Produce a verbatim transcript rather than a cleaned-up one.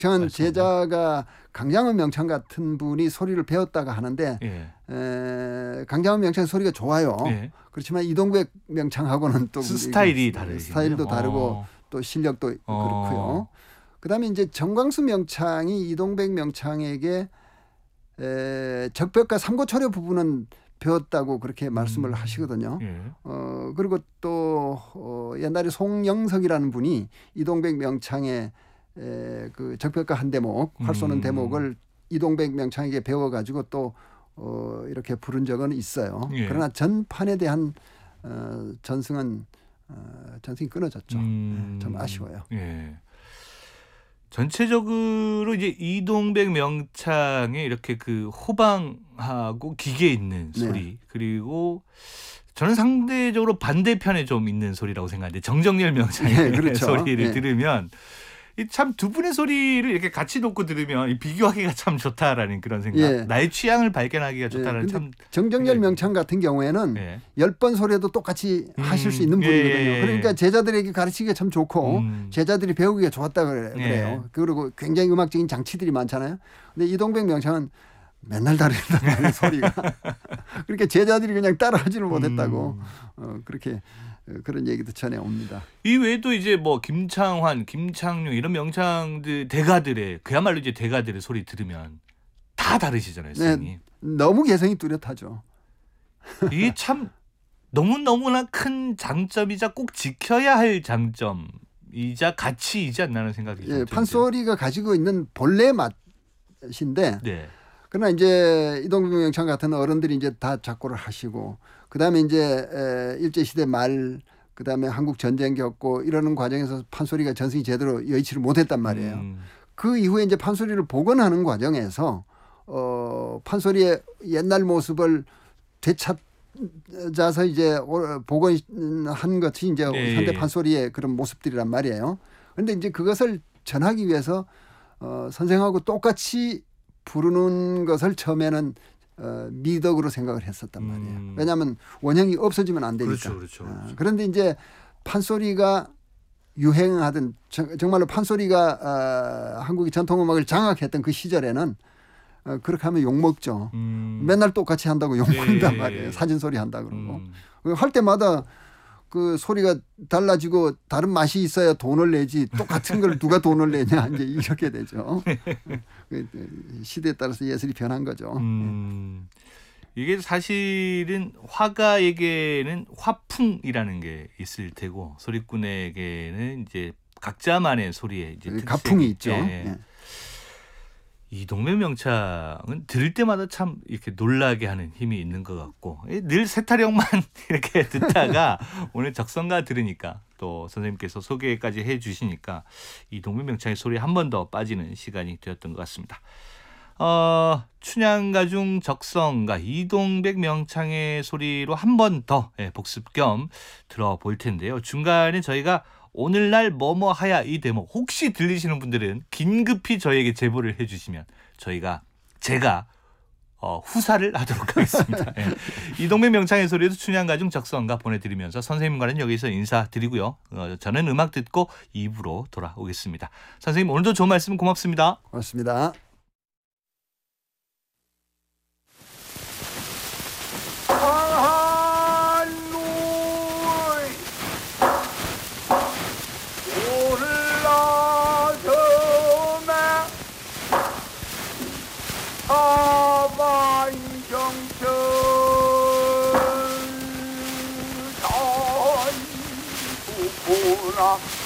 명창은 제자가 강장원 명창 같은 분이 소리를 배웠다가 하는데 예. 에, 강장원 명창 소리가 좋아요. 예. 그렇지만 이동백 명창하고는 또 스타일이 다르죠. 스타일도 다르고 어. 또 실력도 어. 그렇고요. 그다음에 이제 정광수 명창이 이동백 명창에게 에, 적벽과 삼고초려 부분은 배웠다고 그렇게 말씀을 음. 하시거든요. 예. 어, 그리고 또 어, 옛날에 송영석이라는 분이 이동백 명창의 에, 그 적벽가 한 대목, 활 쏘는 음. 대목을 이동백 명창에게 배워가지고 또 어, 이렇게 부른 적은 있어요. 예. 그러나 전판에 대한 어, 전승은 어, 전승이 끊어졌죠. 음. 좀 아쉬워요. 예. 전체적으로 이제 이동백 명창의 이렇게 그 호방하고 기계 있는 소리 네. 그리고 저는 상대적으로 반대편에 좀 있는 소리라고 생각하는데 정정열 명창의 네, 그렇죠. 소리를 네. 들으면 참 두 분의 소리를 이렇게 같이 놓고 들으면 비교하기가 참 좋다라는 그런 생각. 예. 나의 취향을 발견하기가 좋다라는 예, 참. 정정열 명창 같은 경우에는 예. 열 번 소리도 똑같이 음, 하실 수 있는 예, 분이거든요. 예. 그러니까 제자들에게 가르치기가 참 좋고 음. 제자들이 배우기가 좋았다 그래- 예. 그래요. 그리고 굉장히 음악적인 장치들이 많잖아요. 근데 이동백 명창은 맨날 다르다는 소리가. 그러니까 제자들이 그냥 따라하지를 못했다고 음. 어, 그렇게 어, 그런 얘기도 전해옵니다. 이 외에도 이제 뭐 김창환, 김창룡 이런 명창들 대가들의 그야말로 이제 대가들의 소리 들으면 다 다르시잖아요, 선생님. 네, 너무 개성이 뚜렷하죠. 이게 참 너무 너무나 큰 장점이자 꼭 지켜야 할 장점이자 가치이지 않나는 생각이 예, 좀 판소리가 가지고 있는 본래 맛인데 네. 그러나 이제 이동백 명창 같은 어른들이 이제 다 작곡을 하시고 그다음에 이제 에, 일제시대 말 그다음에 한국 전쟁 겪고 이러는 과정에서 판소리가 전승이 제대로 여의치를 못했단 말이에요. 음. 그 이후에 이제 판소리를 복원하는 과정에서 어, 판소리의 옛날 모습을 되찾아서 이제 복원한 것이 이제 네. 현대 판소리의 그런 모습들이란 말이에요. 그런데 이제 그것을 전하기 위해서 어, 선생하고 똑같이 부르는 것을 처음에는 어, 미덕으로 생각을 했었단 말이에요. 음. 왜냐하면 원형이 없어지면 안 되니까. 그렇죠, 그렇죠. 그렇죠. 어, 그런데 이제 판소리가 유행하던 정, 정말로 판소리가 어, 한국의 전통음악을 장악했던 그 시절에는 어, 그렇게 하면 욕먹죠. 음. 맨날 똑같이 한다고 욕먹는단 예. 말이에요. 사진소리 한다 그러고. 음. 할 때마다 그 소리가 달라지고 다른 맛이 있어야 돈을 내지 똑같은 걸 누가 돈을 내냐 이제 이렇게 되죠. 시대에 따라서 예술이 변한 거죠. 음. 이게 사실은 화가에게는 화풍이라는 게 있을 테고 소리꾼에게는 이제 각자만의 소리에 이제 가풍이 있죠. 예. 예. 이동백 명창은 들을 때마다 참 이렇게 놀라게 하는 힘이 있는 것 같고 늘 세타령만 이렇게 듣다가 오늘 적성가 들으니까 또 선생님께서 소개까지 해주시니까 이동백 명창의 소리에 한 번 더 빠지는 시간이 되었던 것 같습니다. 어, 춘향가중 적성가 이동백 명창의 소리로 한 번 더 복습 겸 들어볼 텐데요. 중간에 저희가 오늘날 뭐뭐 하야 이 대목 혹시 들리시는 분들은 긴급히 저에게 제보를 해주시면 저희가 제가 어, 후사를 하도록 하겠습니다. 예. 이동백 명창의 소리도 춘향가중 적성가 보내드리면서 선생님과는 여기서 인사드리고요. 어, 저는 음악 듣고 이 부로 돌아오겠습니다. 선생님 오늘도 좋은 말씀 고맙습니다. 고맙습니다. 아반경천